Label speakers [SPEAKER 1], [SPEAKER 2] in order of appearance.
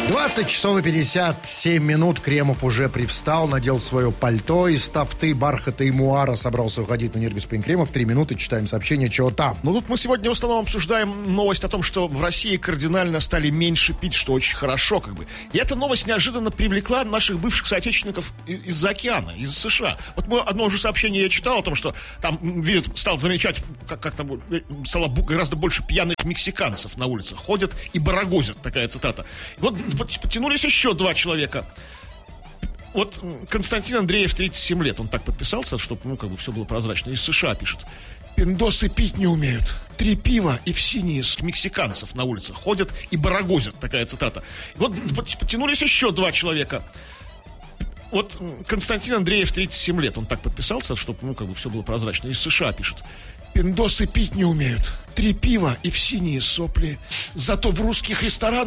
[SPEAKER 1] 20 часов и 57 минут. Кремов уже привстал, надел свое пальто из тафты, бархата и муара, собрался уходить на Энергоспринг. Кремов, 3 минуты, читаем сообщение, чего там.
[SPEAKER 2] Ну, тут мы сегодня в основном обсуждаем новость о том, что в России кардинально стали меньше пить, что очень хорошо, как бы. И эта новость неожиданно привлекла наших бывших соотечественников из-за океана, из США. Вот мы одно уже сообщение я читал о том, что там стал замечать, как там стало гораздо больше пьяных мексиканцев на улицах. Ходят и барагозят, такая цитата. И вот подтянулись еще 2 человека. Вот Константин Андреев, 37 лет, он так подписался, чтобы, все было прозрачно. Из США пишет: пиндосы пить не умеют. 3 пива и в синие с мексиканцев на улицах ходят и барагозят, такая цитата. И вот подтянулись еще 2 человека. Вот Константин Андреев, 37 лет, он так подписался, чтобы, все было прозрачно. Из США пишет: пиндосы пить не умеют. 3 пива и в синие сопли. Зато в русских ресторанах